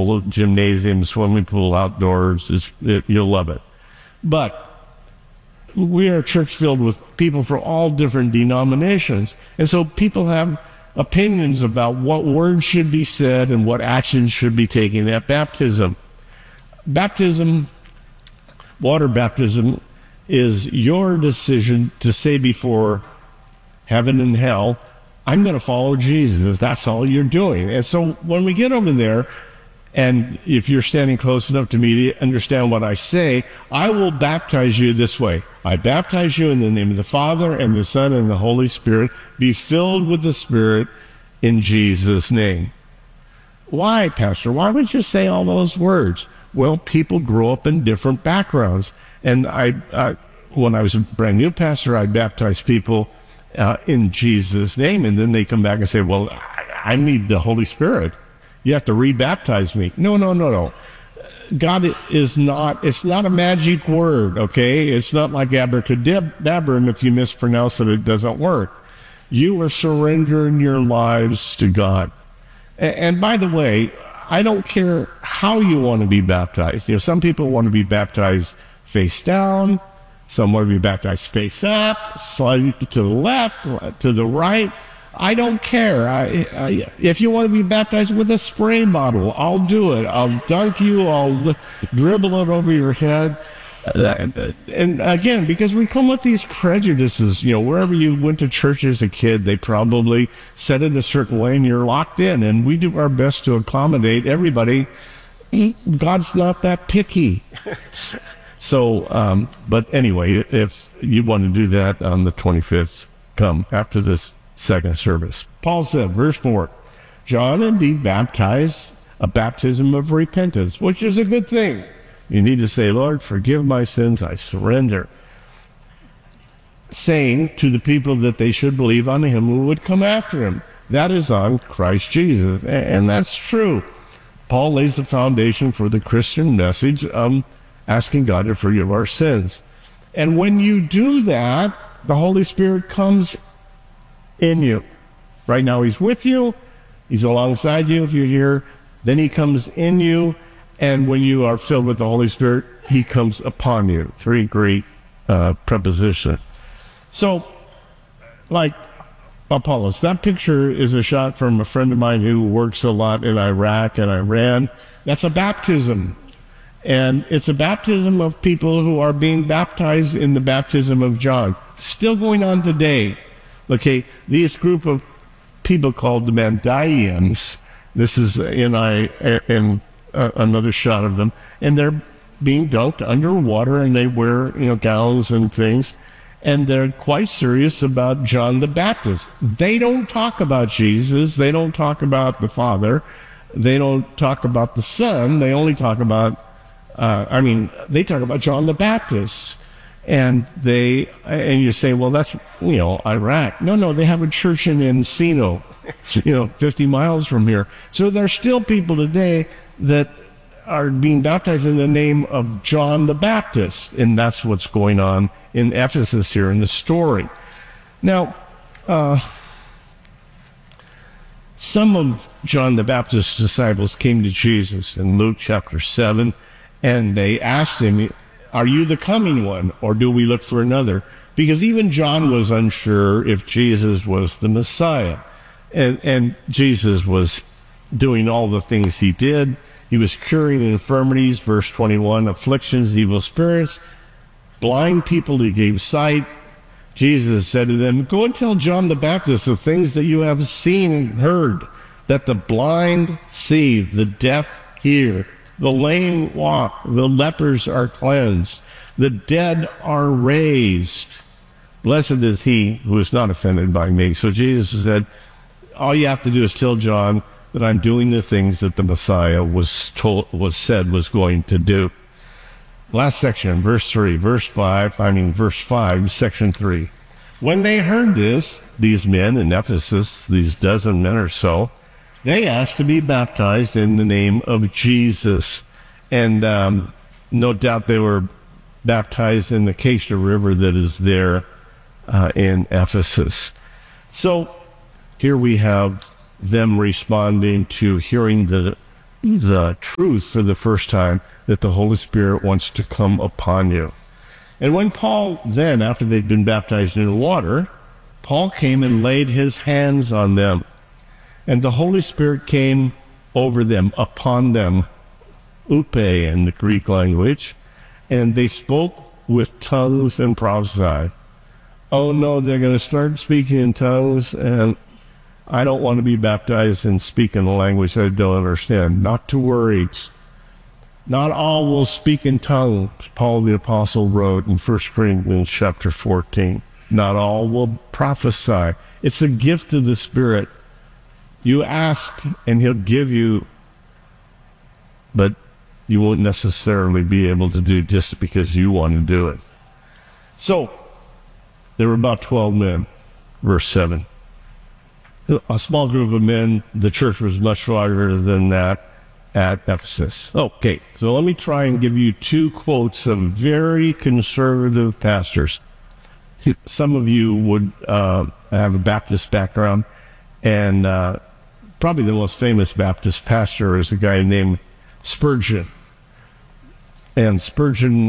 beautiful gymnasium, swimming pool, outdoors. You'll love it. But we are a church filled with people from all different denominations. And so people have opinions about what words should be said and what actions should be taken at baptism. Baptism, water baptism, is your decision to say before heaven and hell, I'm going to follow Jesus. That's all you're doing. And so when we get over there, and if you're standing close enough to me to understand what I say, I will baptize you this way. I baptize you in the name of the Father and the Son and the Holy Spirit. Be filled with the Spirit in Jesus' name. Why, Pastor? Why would you say all those words? Well, people grow up in different backgrounds. And when I was a brand new pastor, I baptized people in Jesus' name. And then they come back and say, well, I need the Holy Spirit. You have to rebaptize me. No. God is not, it's not a magic word, okay? It's not like abracadabra, and if you mispronounce it, it doesn't work. You are surrendering your lives to God. And by the way, I don't care how you want to be baptized. You know, some people want to be baptized face down. Some want to be baptized face up, slightly to the left, to the right. I don't care. If you want to be baptized with a spray bottle, I'll do it. I'll dunk you. I'll dribble it over your head. And again, because we come with these prejudices, you know, wherever you went to church as a kid, they probably said it a certain way and you're locked in. And we do our best to accommodate everybody. God's not that picky. So, but anyway, if you want to do that on the 25th, come after this second service. Paul said, verse 4, John indeed baptized a baptism of repentance, which is a good thing. You need to say, Lord, forgive my sins, I surrender. Saying to the people that they should believe on him who would come after him. That is on Christ Jesus. And that's true. Paul lays the foundation for the Christian message of asking God to forgive our sins. And when you do that, the Holy Spirit comes in you. Right now he's with you. He's alongside you if you're here. Then he comes in you. And when you are filled with the Holy Spirit, he comes upon you. Three great prepositions. So, like Apollos, that picture is a shot from a friend of mine who works a lot in Iraq and Iran. That's a baptism. And it's a baptism of people who are being baptized in the baptism of John. Still going on today. Okay, this group of people called the Mandaeans, this is in another shot of them, and they're being dunked underwater, and they wear, gowns and things, and they're quite serious about John the Baptist. They don't talk about Jesus. They don't talk about the Father. They don't talk about the Son. They only talk about, they talk about John the Baptist. And you say, well, that's, Iraq. No, they have a church in Encino, 50 miles from here. So there's still people today that are being baptized in the name of John the Baptist. And that's what's going on in Ephesus here in the story. Now, some of John the Baptist's disciples came to Jesus in Luke chapter 7, and they asked him, are you the coming one, or do we look for another? Because even John was unsure if Jesus was the Messiah. And Jesus was doing all the things he did. He was curing infirmities, verse 21, afflictions, evil spirits, blind people he gave sight. Jesus said to them, go and tell John the Baptist the things that you have seen and heard, that the blind see, the deaf hear, the lame walk, the lepers are cleansed, the dead are raised. Blessed is he who is not offended by me. So Jesus said, all you have to do is tell John that I'm doing the things that the Messiah was said was going to do. Last section, verse 5, section 3. When they heard this, these men in Ephesus, these dozen men or so, they asked to be baptized in the name of Jesus. And no doubt they were baptized in the Acacia River that is there in Ephesus. So here we have them responding to hearing the the truth for the first time that the Holy Spirit wants to come upon you. And when Paul then, after they'd been baptized in water, Paul came and laid his hands on them. And the Holy Spirit came over them, upon them, upe in the Greek language, and they spoke with tongues and prophesied. Oh no, they're going to start speaking in tongues, and I don't want to be baptized and speak in a language I don't understand. Not to worry. Not all will speak in tongues, Paul the Apostle wrote in 1 Corinthians chapter 14. Not all will prophesy. It's a gift of the Spirit. You ask and He'll give you, but you won't necessarily be able to do just because you want to do it. So, there were about 12 men, verse 7. A small group of men. The church was much larger than that at Ephesus. Okay, so let me try and give you two quotes of very conservative pastors. Some of you would have a Baptist background, and probably the most famous Baptist pastor is a guy named Spurgeon. And Spurgeon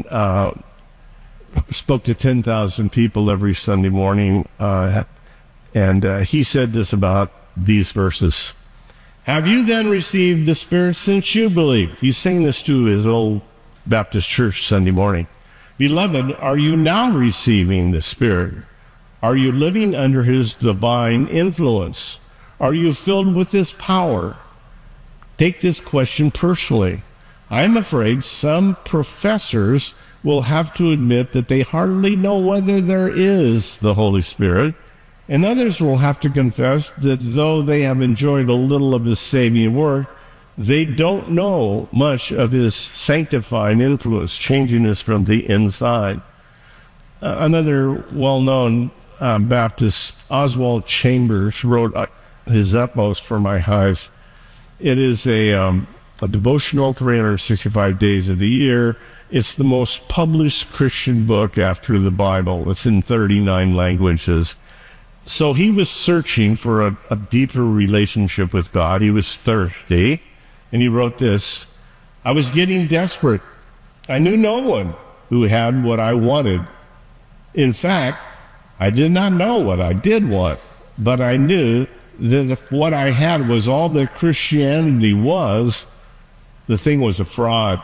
spoke to 10,000 people every Sunday morning, and he said this about these verses. Have you then received the Spirit since you believe? He's saying this to his old Baptist church Sunday morning. Beloved, are you now receiving the Spirit? Are you living under His divine influence? Are you filled with His power? Take this question personally. I'm afraid some professors will have to admit that they hardly know whether there is the Holy Spirit, and others will have to confess that though they have enjoyed a little of His saving work, they don't know much of His sanctifying influence, changing us from the inside. Another well-known Baptist, Oswald Chambers, wrote His Utmost for My Hives. It is a devotional 365 days of the year. It's the most published Christian book after the Bible. It's in 39 languages. So he was searching for a deeper relationship with God. He was thirsty. And he wrote this, I was getting desperate. I knew no one who had what I wanted. In fact, I did not know what I did want, but I knew that if what I had was all that Christianity was, the thing was a fraud.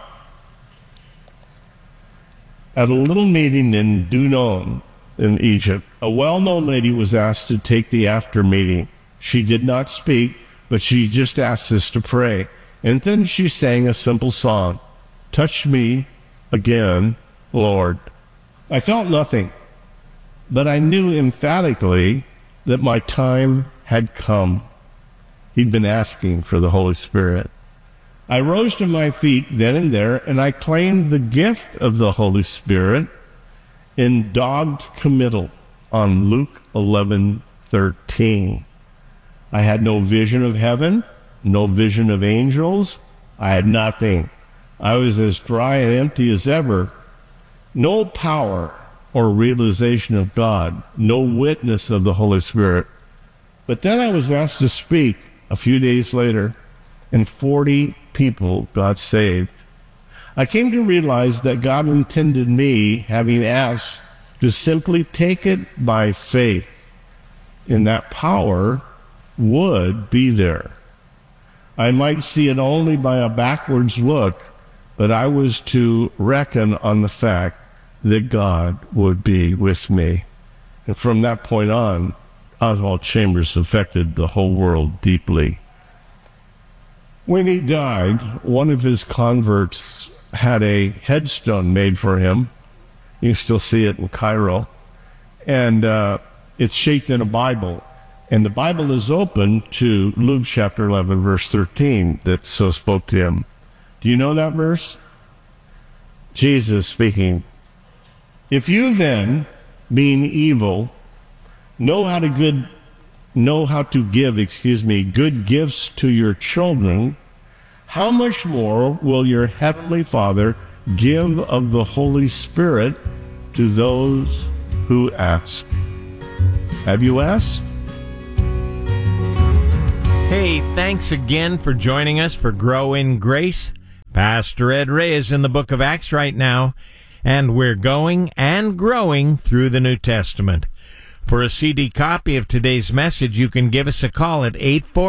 At a little meeting in Dunon in Egypt, a well-known lady was asked to take the after meeting. She did not speak, but she just asked us to pray. And then she sang a simple song, Touch me again, Lord. I felt nothing, but I knew emphatically that my time had come. He'd been asking for the Holy Spirit. I rose to my feet then and there, and I claimed the gift of the Holy Spirit in dogged committal on Luke 11:13. I had no vision of heaven, no vision of angels. I had nothing. I was as dry and empty as ever. No power or realization of God, no witness of the Holy Spirit. But then I was asked to speak a few days later, and 40 people got saved. I came to realize that God intended me, having asked, to simply take it by faith, and that power would be there. I might see it only by a backwards look, but I was to reckon on the fact that God would be with me. And from that point on, Oswald Chambers affected the whole world deeply. When he died, one of his converts had a headstone made for him. You can still see it in Cairo. And it's shaped in a Bible. And the Bible is open to Luke chapter 11, verse 13, that so spoke to him. Do you know that verse? Jesus speaking, If you then, being evil, know how to give good gifts to your children, how much more will your heavenly Father give of the Holy Spirit to those who ask? Have you asked? Hey, thanks again for joining us for Grow in Grace. Pastor Ed Ray is in the book of Acts right now, and we're going and growing through the New Testament. For a CD copy of today's message, you can give us a call at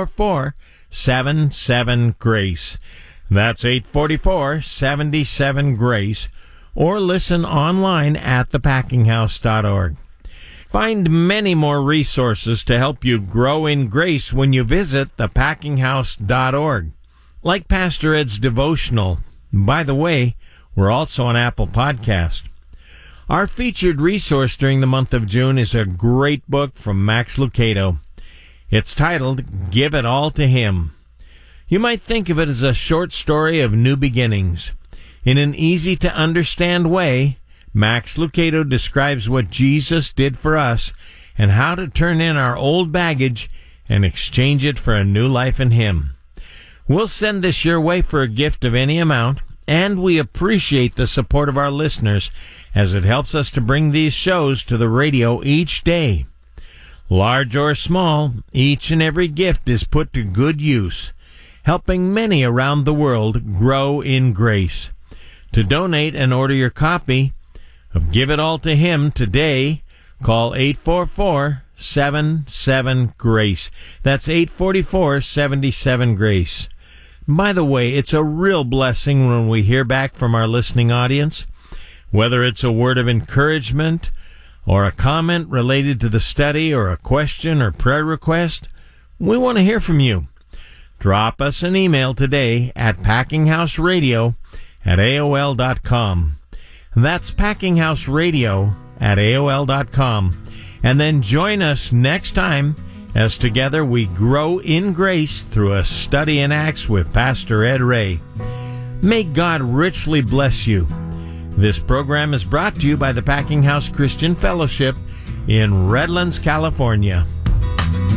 844-77-GRACE. That's 844-77-GRACE, or listen online at thepackinghouse.org. Find many more resources to help you grow in grace when you visit thepackinghouse.org. Like Pastor Ed's devotional. By the way, we're also on Apple Podcast. Our featured resource during the month of June is a great book from Max Lucado. It's titled, Give It All to Him. You might think of it as a short story of new beginnings. In an easy-to-understand way, Max Lucado describes what Jesus did for us and how to turn in our old baggage and exchange it for a new life in Him. We'll send this your way for a gift of any amount, and we appreciate the support of our listeners as it helps us to bring these shows to the radio each day. Large or small, each and every gift is put to good use, helping many around the world grow in grace. To donate and order your copy of Give It All to Him today, call 844-77-GRACE. That's 844-77-GRACE. By the way, it's a real blessing when we hear back from our listening audience, whether it's a word of encouragement or a comment related to the study or a question or prayer request. We want to hear from you. Drop us an email today at packinghouseradio@aol.com. That's packinghouseradio@aol.com. And then join us next time as together we grow in grace through a study in Acts with Pastor Ed Ray. May God richly bless you. This program is brought to you by the Packing House Christian Fellowship in Redlands, California.